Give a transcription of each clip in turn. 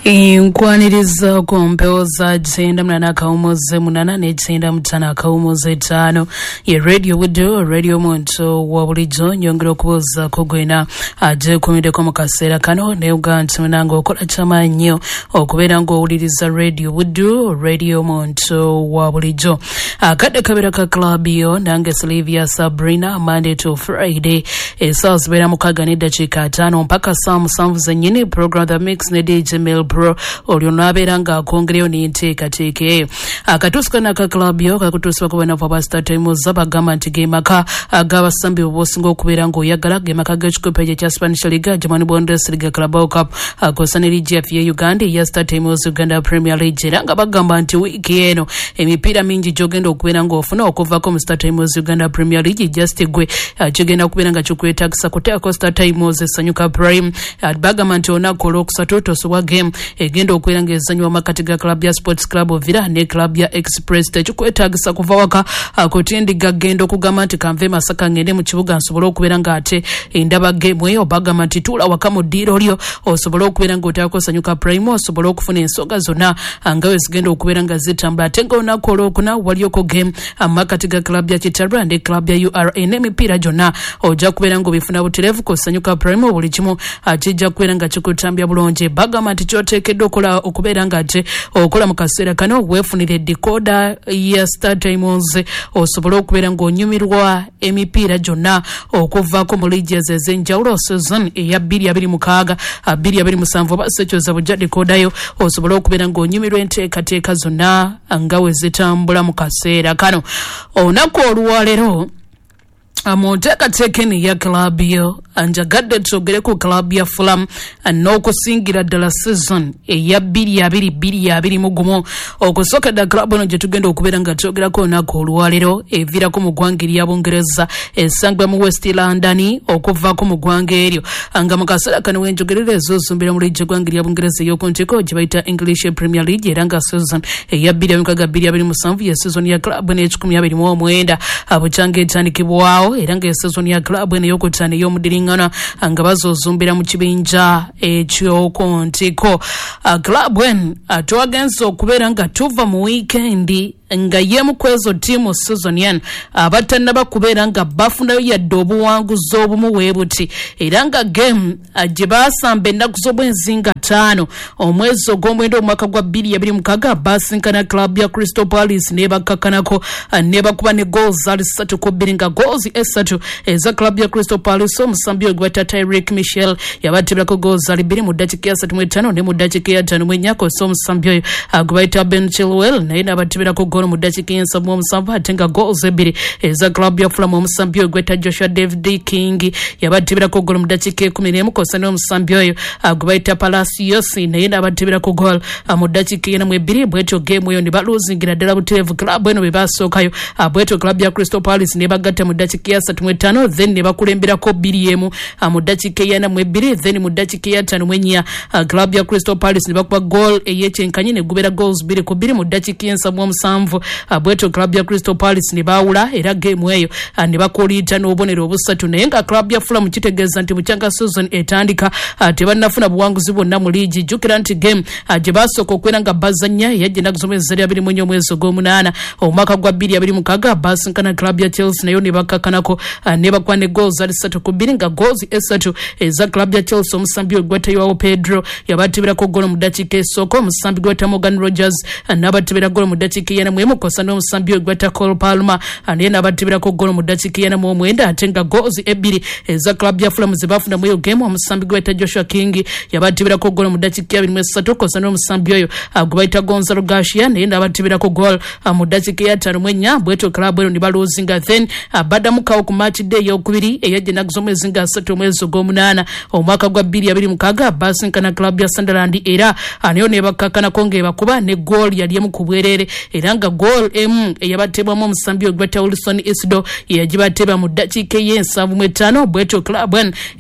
Nkwaniriza kumpeoza jisenda mnana kaumoze munana nejisenda mtana kaumoze tano ye radio wido radio monto wabulijo nyongero kuboza kugwena aje kumide kwa mukasera kano ne ugantu nango okola chama nnyo okubera ngo uliriza radio wido radio monto wabulijo akade kabera ka club yo nange Sylvia Sabrina Monday to Friday esas bera mukaga ne dakika 5 mpaka saa 7 zenyine program the mix ne DJ Mel Pro olionabera nga kongreo ni nteka teke akatuska na ka club yo kakutuswa kubana papa start time zabagama ntigemaka agaba sambi obosingo kubera ngo yagala gemaka gachikope cha Spanish Liga German Bundesliga Carabao Cup akosaniri GF ya Uganda ya start time Uganda Premier League ranga bagamba nti wiki eno emipira mingi jogendo kubera ngo ofuna okuva ko start time Uganda Premier League just gwe jogenda kubera nga chukwetagisa kutya ko start time sanyuka prime bagamba nti onakolo kusatoto so game egenda okwiranga ezanywa makati ga club ya Sports Club Villa ne club ya Express techukwetagisa kuva waka akotindi gagendo kugamba nti kanve masaka ngende mu kibuga nsobola okubera nga ate endaba game eyo bagamba nti tula waka mu diro lyo osobola okubera nga otakosanyuka prime osobola okufuna ensoga zonna angawe zigenda okubera nga zitambula tenga onakolo okuna walioko game amakati ga club ya Kitalba ne club ya URN emipira jonna oja kubera nga bifuna buterevu kosanyuka prime buli kimu akijja kubera nga kikutambya bulonje bagamba nti kyotekedde okola okubera nga ate okola mu kaseera kano weefunire decoder ya Star Times osobola okubera nga onyumirwa emipiira gyonna okuvaako mu leagues ez'enjawulo season eya 2026 2027 basekyoza bujja decoder yo osobola okubera nga onyumirwa enteekateeka zonna nga we zitambula mu kaseera kano olunaku olwaleero amonteka tekeni ya club yo anjagadde tsogere ku club ya Fulham n'okusingira ddala season eya 2022 okusoka da club no jetugenda okubera nga tsogerako nako olwalero evirako mu ggwanga lya Bungereza esangwa mu West London okuvaako mu ggwanga eryo anga mukasera kano wenjogerere ezozumbira mu ligi ggwanga lya Bungereza y'okuntiko gye bayita English Premier League era nga season eya 2027 ya season ya club ne19 abuchange etandikibwawo era nga season ya club ne yokutane yomudiringana anga bazozumbira mu kibinja ekyokuntiko club atwagenza okubera nga tuva mu weekend nga yemu kwezo timu season yan abatanna bakubera nga bafunayo yadde obuwanguzi obumu weebuti era nga game gye baasamba ennaku z'obwenzinga 5 omwezi ogw'omwenda omwaka gwa 2026 basinkana club ya Crystal Palace ne bakkakanako ne bakuba ne goals ali 3-2 nga goals 3 eza club ya Crystal Palace omusambi ogwata Tyreek Mitchell yabatebako goals ali 2 mu dakika ya 35 ne mu dakika ya 5 so omusambi oyo agwaita Ben Chilwell naye nabateberako mu dakika ya 7 atenga goals 2 eza club ya Fulham omusambi ogweta Joshua David King yabatebirako goal mu dakika 11 kosana omusambi oyo agwaita Palacios naye nabateberako goal mu dakika ya 2 bweto game eyo ne baluzingira ddala buterevu club eno be basookayo bweto club ya Crystal Palace ne bagatta mu dakika ya 35 then ne bakulemberako 2 mu dakika ya 2 then mu dakika ya 5 club ya Crystal Palace ne bakuba goal eyekyenkanye ne gubera goals 2-2 mu dakika ya 7 abweto club ya Crystal Palace ne bawula era game eyo ne bakolita n'obonero obusatu naye nga club ya Fulham kitegeeza nti mukyanga season etandika tebannafuna buwanguzi bwonna mu liigi jjukira nti game gye basooka okwera nga bazanya yagenda kuzomeza 24 omwezi ogw'omunaana omwaka gwa 2026 basinkana club ya Chelsea nayo ne bakkakanako ne bakuba ne goals ali 3-2 nga goals 3 eza club ya Chelsea omusambi ogwatayiwawo Pedro yabatebirako goal mu dakika esooka omusambi gwata Morgan Rogers n'abatebera goal mu dakika ya 4 kosana omusambi ogwata Cole Palmer ane nabatebirako goal mu dakika ya 9 ate nga goals 2 eza club ya Fulham zibafuna mu game omusambi gwata Joshua King yabatebirako goal mu dakika ya 3 kosana omusambi oyo agwaita Gonzalo Garcia ne nabatebirako goal mu dakika ya 5 bweto club eno ne balozinga then badamukawo ku match day yokubiri eyagenda kuzomezinga 3 omwezi ogw'omunaana omwaka gwa 2026 basinkana club ya Sunderland era aniyo ne bakkakana konge bakuba ne goal yali mu kubwerere era nga goal eyabatebwamu omusambi ogwata Wilson Isdo yagibateba mu dakika ye 75 bweto club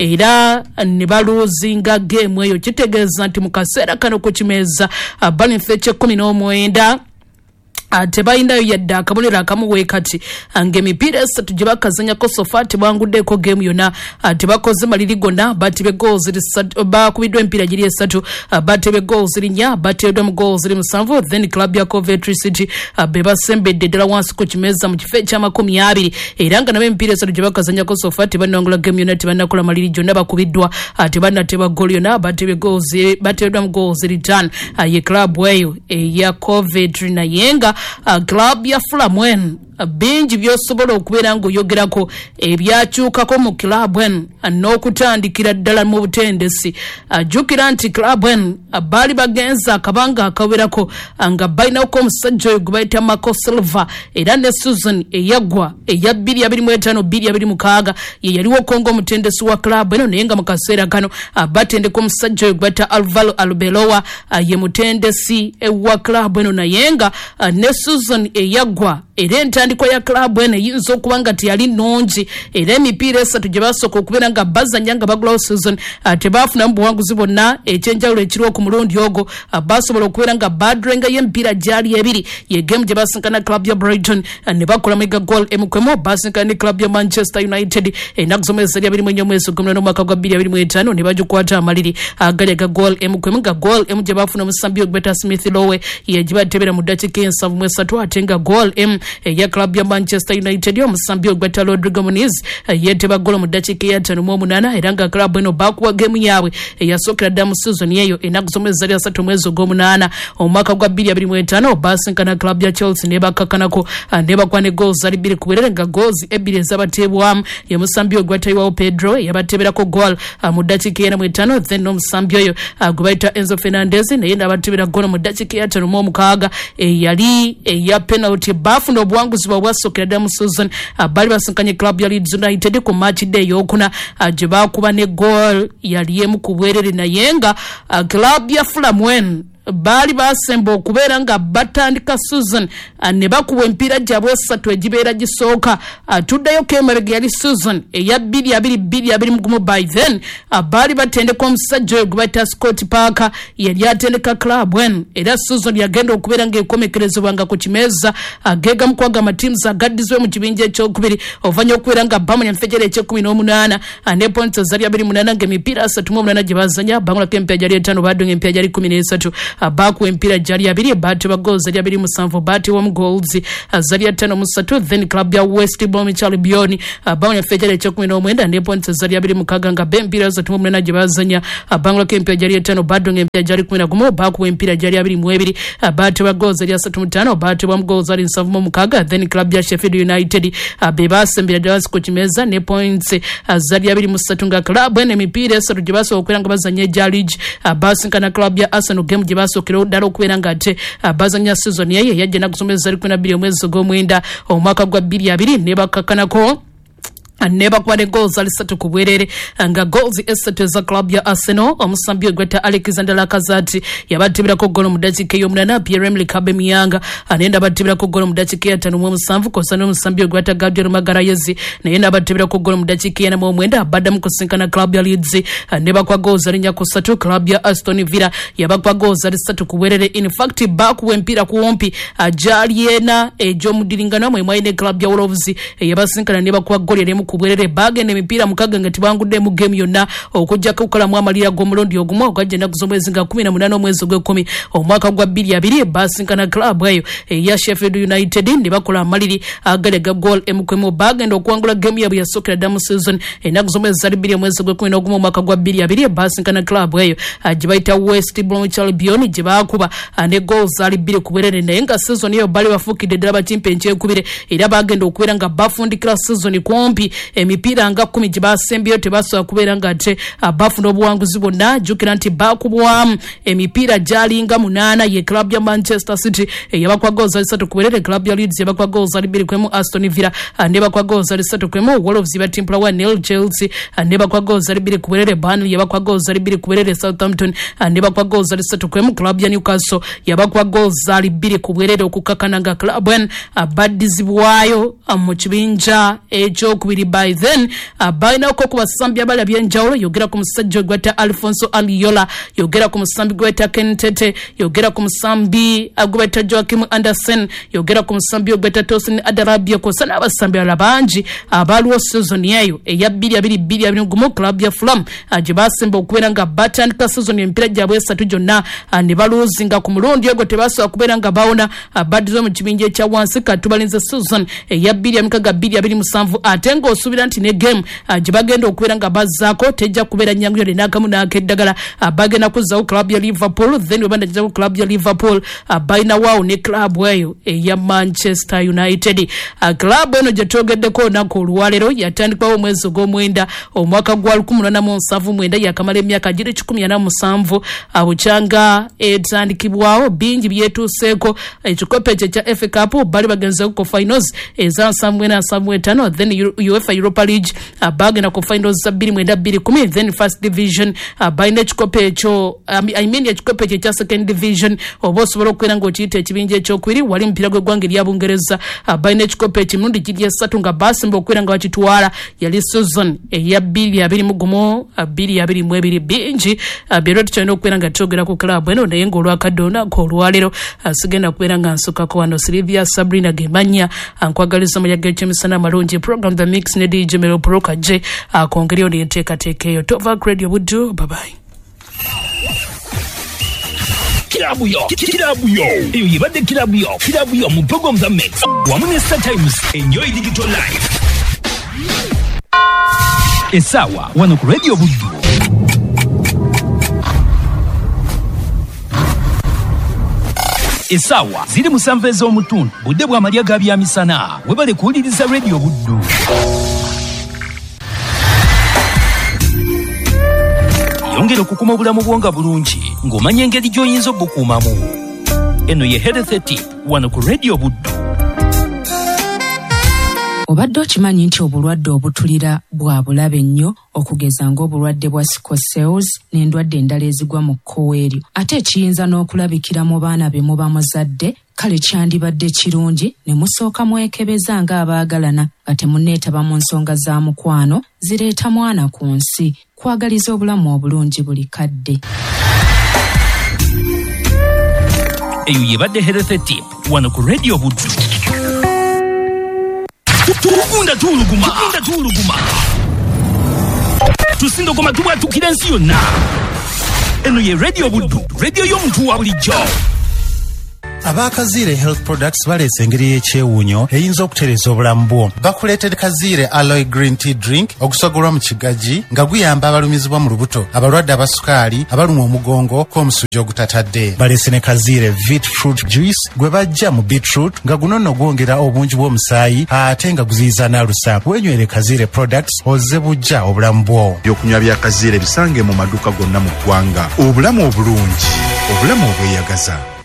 era ne baluzinga game eyo kitegeeza nti mu kaseera kano ku kimeza Boniface 19 tebayinayo yadda akabonero akamuwe kati ng'emipiira esatu gye bakazanyako sofa tebanguddeko game yonna tebakoze maliri gonna batibye goals bakubiddwa empiira giri esatu batebye goals 4 bateddwa mu goals 7 then club ya Coventry City be basembedde ddala wansi ku kimeza mu kifo ekya20 era nga nabo empiira esatu gye bakazanyako sofa tebanangula game yonna tebanakola maliri gyonna bakubiddwa tebanateba goal yonna bateddwa mu goals 5 ye club eyo eya Coventry nayenga club ya Fulham bingi byosobola okubeera ng'oyogerako ebyakyukako mu club n'okutandikira ddala mu butendesi jjukira nti club baali bagenza akabanga akawerako nga balinako omusajja oyo gwe bayita Marco Silva era ne Susan eyaggwa eya 2025-2026 ye yaliwo kongo omutendesi wa club eno naye nga mu kaseera kano batendeka omusajja oyo gwe bayita Alvaro Arbeloa ye mutendesi ewa club eno naye nga ne Susan eyaggwa era entandiko ya club eno eyinza okuba nga teyali nnungi era emipiira esatu gye basooka okubeera nga bazanya nga bagulawo season tebafunamu buwanguzi bonna ekyenjawulo ekiriwo ku mulundi ogwo basobola okubeera nga badrengayo empiira gyali ebiri ye game gye basinkana club ya Brighton ne bakola mega goal emukwemu basinkana ne club ya Manchester United ennaku z'omwezi 24 mwezi gw'omwenda omwaka gwa 2025 ne bagikwata amaliri agali aga goal emukwemu nga goal emu gye bafuna omusambi ogweta Smith Lowe ye gye batebera mu ddakiika 73 ate nga goal emu eya club ya Manchester United omusambi ogweta Rodrigo Muniz yeteba golo mu ddakiika ya 58 era nga club eno bakuwa game yaabwe eyasookera ddala mu season eyo ennaku z'omwezi 3 mwezi gw'omunaana omwaka gwa 2025 basinkana club ya Chelsea ne bakakanako ne bakwa ne goals 2 kuberere nga goals 2 ezabateebwamu ye musambi ogweta Joao Pedro yabateberako goal mu ddakiika ya 5 then omusambi oyo gwe bayita Enzo Fernandez naye n'abatebera goal mu ddakiika ya 56 yali eya penalty bafuna obuwanguzi bwasookera ddala mu season bali basinkanye club ya Leeds United ku match day ey'okuna gye bakuba ne goal yali emu ku bwerere naye nga club ya Fulham baali basemba okubeera nga batandika season ne bakuwa empiira gyabwe esatu egibeera gisooka tuddayo kemabega yali season eya 2022 by then baali batendeka omusajja oyo gwe bayita Scott Parker yali atendeka club era season yagenda okubeera ng'ekomekerezebwanga ku kimeeza geegamu kwaga amatiimuzi agaddizibwe mu kibinja ekyokubiri ovanya okubeera nga bamanya mu fejera ekye18 ne points zali 28 ng'emipiira 38 gye bazanya bangulako empiira gyali 5 badonga empiira gyali 13 bakuwa empiira gyali 2 bateba goals zali 27 batebwa mu goals zali 5-3 then club ya West Bromwich Albion bamanya fejera ekye19 ne points zali 26 nga bempiira 38 gye bazanya bangulako empiira gyali 5 badonga empiira gyali 11 bakuwa empiira gyali 22 bateba goals zali 35 batebwa mu goals zali 76 then club ya Sheffield United be basembera ddala ku kimeza ne points zali 23 nga club emipiira esatu gye basobola okubeera nga bazanya egya league basinkana club ya Arsenal game gye basookera ddala okubeera nga ate bazanya season eyo yajja ennaku z'omwezi 12 omwezi gw'omwenda omwaka gwa 2020 ne bakakanako ne bakuba ne goals zali 3 ku bwerere nga goals esatu za club ya Arsenal omusambi ogweta Alexander Lacazette yabateberako goal mu ddakiika ey'omunana Pierre-Emerick Aubameyang anenda bateberako goal mu ddakiika ya 57 kosa n'omusambi ogweta Gabriel Magalhaes naye n'abateberako goal mu ddakiika ya 49 baddamu kusinkana club ya Leeds ne bakuba goals zali 4 club ya Aston Villa yabakuba goals zali 3 ku bwerere in fact bakuwa empiira kuwumpi gyali ena egy'omudiringano mwe mwayine club ya Wolves yabasinkana ne bakuba goal yali kubwerere bagenda emipiira mukaga nga tibangudde mu game yonna okujjako okukolamu amalira g'omulundi ogumu ogwajja ennaku z'omwezi nga 18 omwezi gw'ekumi omwaka gwa 2020 basinkana club eyo eya Sheffield United ne bakola amaliri agali ga goal emukwemu bagenda okuwangula game yabwe yasookera ddala mu season ennaku z'omwezi zali 2 omwezi gw'ekumi n'ogumu omwaka gwa 2020 basinkana club eyo gye bayita West Bromwich Albion gye bakuba ne goals zali 2 ku bwerere naye nga season eyo bali bafuukidde ddala batimpe enkyekubire era bagenda okubeera nga bafundikira season kumpi emipiira nga 10 gye basembyeyo tebasobola kubeera nga ate bafuna obuwanguzi bwonna jjukira nti bakubwamu emipiira gyalinga 8 ye club ya Manchester City yabakwa goals zali 3 ku bwerere club ya Leeds yabakwa goals zali 2 kwemu Aston Villa ne bakwa goals zali 3 kwemu Wolves batimpula 1-0 Chelsea ne bakwa goals zali 2 ku bwerere Burnley yabakwa goals zali 2 ku bwerere Southampton ne bakwa goals zali 3 kwemu club ya Newcastle yabakwa goals zali 2 ku bwerere okukakana nga club baddizibwayo mu kibinja ekyokubiri by then balina ko kubasambi abala byenjawulo yogera ku musajja gwata Alfonso Aliola yogera ku musambi gwata Kentete yogera ku musambi agwata Joaquim Anderson yogera ku musambi gwata Tosin Adarabia ko sana abasambi alabanji abaluwo season yayo eya 22 gumu club ya Fulham ajibasemba okubeera nga batandika season empira jabwe esatu jonna ne baluzinga ku mulundi ogwo tebasobola kubeera nga bawona badizo mu kibinje kya wansi katubalinze season eya 22 ate nga osubira nti ne game jibagenda okubeera nga bazzaako tejja kubeera nyangu yone nakamu nakeddagala bagenda kuzzawo club ya Liverpool then webanda jjawo club ya Liverpool baina wao ne club eyo eya Manchester United club eno gyetogeddeko nako olwalero yatandikwawo mwezi gw'omwenda omwaka gwa 1879 yakamala emyaka giri 17 abukyanga etandikibwawo bingi byetuseeko ekikope kya FA Cup bali bagenze ku finals eza 75 then UEFA Europa League bagenda ku finals za 2010 then first division baina ekikope ekyo ekikope kya second division obosobola okwera ngo kiyite ekibinje ekyokwiri wali mpira gw'eggwanga lya Bungereza baina ekikope ekimundi kiri esatu nga basimba okwera nga bakitwala yali season eya 2022 bingi bero tukyalina okubeera nga twogera ku club eno naye ng'olwakadona olwalero sigenda kubeera nga nsukako wano Silvia Sabrina Gemanya nkwagaliza muyaga ekyemisana amalungi program the mix ne DJ Melo Proka J akongeriyo nenteekateeka eyo Tova Radio Buddu bye. Kilabu yo eyo yebadde kilabu yo mu program the mix wamu ne Star Times enjoy digital life esawa wano ku Radio Buddu esawa ziri musanvu ez'omutundu budde bwa malya ga byamisana webale kuwuliriza Radio Buddu yongera okukuma obulamu bwonga bulungi ng'omanya engeri gy'oyinza obukuumamu eno ye Health Tip wano ku Radio Buddu. Obadde okimanyi nti obulwadde obutulira bwa bulabe nnyo okugeza ng'obulwadde bwa sickle cells n'endwadde endala ezigwa mu kkowe eryo ate ekiyinza n'okulabikira mu baana be muba muzadde kale kyandibadde kirungi ne musooka mwekebeza ng'abaagalana nga temunneetaba mu nsonga za mukwano zireeta mwana ku nsi kwagaliza obulamu obulungi buli kadde. Eyo yebadde Health Tip wano ku Radio Buddu. Tukunda tuluguma tusinda okoma tubwatukira ensi yonna eno ye Radio Buddu radio y'omuntu wa bulijjo. Abakazire Health Products baleese engeri y'ekyewuunyo eyinza okutereza obulamu bwo. Bakuleetera Kazire Aloe Green Tea Drink ogusogolwa mu kigagi nga guyamba abalumizibwa mu lubuto, abalwadde abasukaali, abalumwa omugongo kw'omusujja ogutatadde. Baleese ne Kazire Beetroot Juice gwe bajja mu beetroot nga guno nno gwongera obungi bw'omusaayi ate nga guziyiza n'alusa. Wenywere Kazire Products ozze bujja obulamu bwo. Ebyokunywa bya Kazire bisange mu maduuka gonna mu ggwanga. Obulamu obulungi, obulamu obweyagaza.